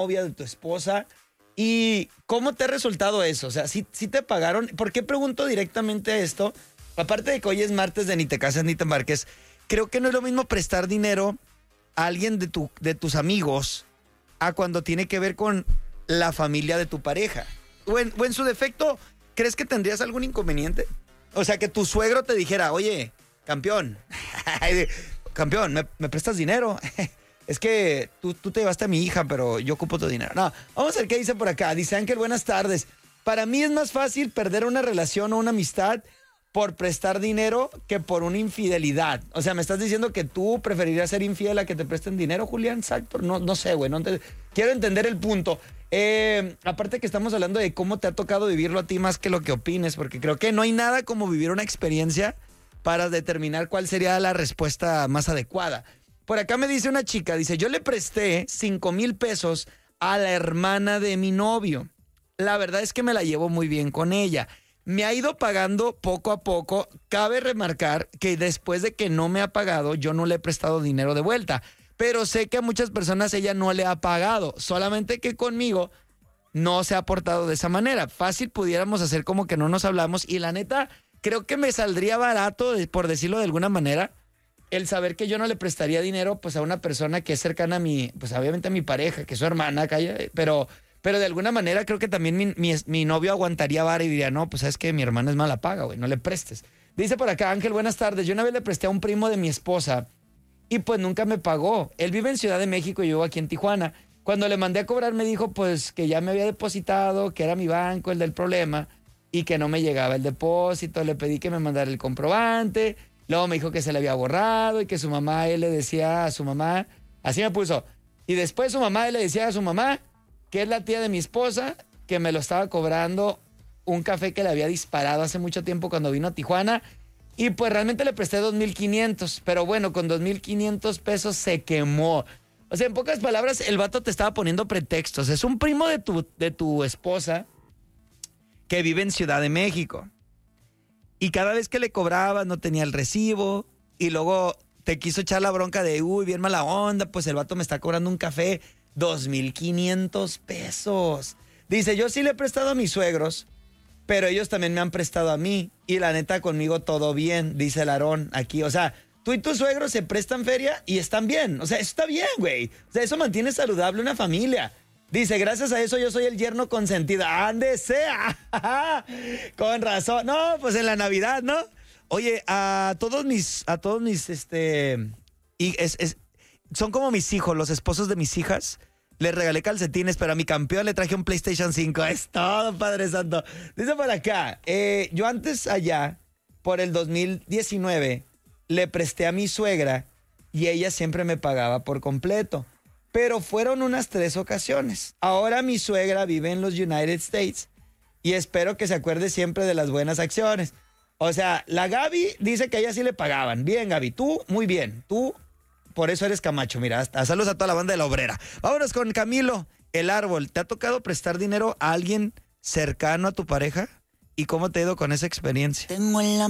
novia, de tu esposa. ¿Y cómo te ha resultado eso? O sea, ¿sí te pagaron? ¿Por qué pregunto directamente esto? Aparte de que hoy es martes de Ni te casas ni te embarques, creo que no es lo mismo prestar dinero a alguien de tus amigos a cuando tiene que ver con la familia de tu pareja. O en su defecto, ¿crees que tendrías algún inconveniente? O sea, que tu suegro te dijera, oye, campeón, campeón, ¿me prestas dinero? Es que tú te llevaste a mi hija, pero yo ocupo tu dinero. No, vamos a ver qué dice por acá. Dice Ángel, buenas tardes. Para mí es más fácil perder una relación o una amistad por prestar dinero que por una infidelidad. O sea, ¿me estás diciendo que tú preferirías ser infiel a que te presten dinero, Julián? Exacto. No sé, güey. Quiero entender el punto. Aparte que estamos hablando de cómo te ha tocado vivirlo a ti más que lo que opines, porque creo que no hay nada como vivir una experiencia para determinar cuál sería la respuesta más adecuada. Por acá me dice una chica, dice, yo le presté 5,000 pesos a la hermana de mi novio. La verdad es que me la llevo muy bien con ella. Me ha ido pagando poco a poco. Cabe remarcar que después de que no me ha pagado, yo no le he prestado dinero de vuelta. Pero sé que a muchas personas ella no le ha pagado. Solamente que conmigo no se ha portado de esa manera. Fácil pudiéramos hacer como que no nos hablamos. Y la neta, creo que me saldría barato, por decirlo de alguna manera, el saber que yo no le prestaría dinero pues a una persona que es cercana a mi, pues obviamente a mi pareja, que es su hermana, pero de alguna manera creo que también mi novio aguantaría vara y diría, no, pues sabes que mi hermana es mala paga, güey, no le prestes. Dice por acá, Ángel, buenas tardes. Yo una vez le presté a un primo de mi esposa y pues nunca me pagó. Él vive en Ciudad de México y yo aquí en Tijuana. Cuando le mandé a cobrar me dijo pues que ya me había depositado, que era mi banco el del problema y que no me llegaba el depósito. Le pedí que me mandara el comprobante. Luego me dijo que se le había borrado y que su mamá, él le decía a su mamá, así me puso. Y después su mamá, él le decía a su mamá, que es la tía de mi esposa, que me lo estaba cobrando un café que le había disparado hace mucho tiempo cuando vino a Tijuana. Y pues realmente le presté 2,500, pero bueno, con 2,500 pesos se quemó. O sea, en pocas palabras, el vato te estaba poniendo pretextos. Es un primo de tu esposa que vive en Ciudad de México. Y cada vez que le cobrabas no tenía el recibo. Y luego te quiso echar la bronca de, uy, bien mala onda, pues el vato me está cobrando un café 2,500 pesos. Dice, yo sí le he prestado a mis suegros, pero ellos también me han prestado a mí. Y la neta, conmigo todo bien, dice el Aarón aquí. O sea, tú y tus suegros se prestan feria y están bien. O sea, eso está bien, güey. O sea, eso mantiene saludable una familia. Dice, gracias a eso yo soy el yerno consentido. ¡Ande sea! Con razón. No, pues en la Navidad, ¿no? Oye, a todos mis, son como mis hijos, los esposos de mis hijas. Les regalé calcetines, pero a mi campeón le traje un PlayStation 5. Es todo, Padre Santo. Dice por acá, yo antes allá, por el 2019, le presté a mi suegra y ella siempre me pagaba por completo. Pero fueron unas 3 ocasiones. Ahora mi suegra vive en los United States y espero que se acuerde siempre de las buenas acciones. O sea, la Gaby dice que a ella sí le pagaban. Bien, Gaby, tú, muy bien. Tú, por eso eres Camacho. Mira, hasta saludos a toda la banda de La Obrera. Vámonos con Camilo, el árbol. ¿Te ha tocado prestar dinero a alguien cercano a tu pareja? ¿Y cómo te ha ido con esa experiencia? Tengo en la